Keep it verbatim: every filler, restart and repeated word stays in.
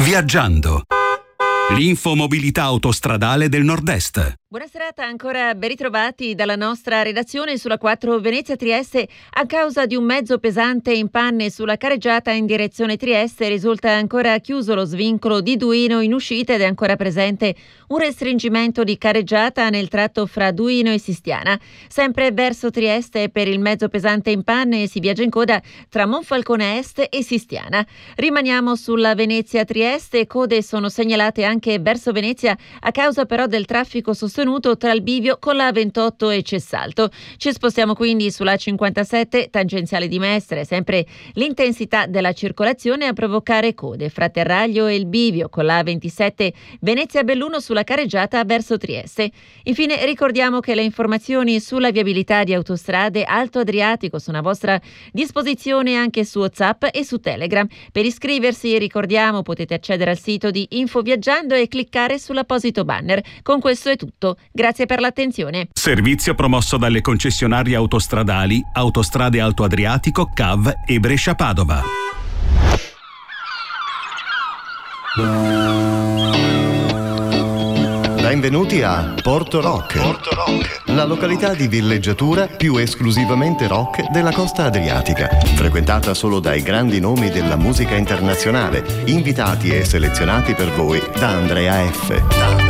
Viaggiando. L'infomobilità autostradale del Nord-Est. Buona serata, ancora ben ritrovati dalla nostra redazione sulla quattro Venezia-Trieste. A causa di un mezzo pesante in panne sulla careggiata in direzione Trieste risulta ancora chiuso lo svincolo di Duino in uscita ed è ancora presente un restringimento di careggiata nel tratto fra Duino e Sistiana. Sempre verso Trieste per il mezzo pesante in panne si viaggia in coda tra Monfalcone Est e Sistiana. Rimaniamo sulla Venezia-Trieste, code sono segnalate anche verso Venezia a causa però del traffico sostenuto tra il bivio con la ventotto e Cessalto. Ci spostiamo quindi sulla cinquantasette tangenziale di Mestre, sempre l'intensità della circolazione a provocare code fra Terraglio e il bivio con la ventisette Venezia-Belluno sulla careggiata verso Trieste. Infine ricordiamo che le informazioni sulla viabilità di autostrade Alto Adriatico sono a vostra disposizione anche su WhatsApp e su Telegram. Per iscriversi ricordiamo potete accedere al sito di Infoviaggiando e cliccare sull'apposito banner. Con questo è tutto. Grazie per l'attenzione. Servizio promosso dalle concessionarie autostradali Autostrade Alto Adriatico, C A V e Brescia Padova. Benvenuti a Porto Rock, Porto Rock, la località di villeggiatura più esclusivamente rock della costa adriatica, frequentata solo dai grandi nomi della musica internazionale, invitati e selezionati per voi da Andrea F.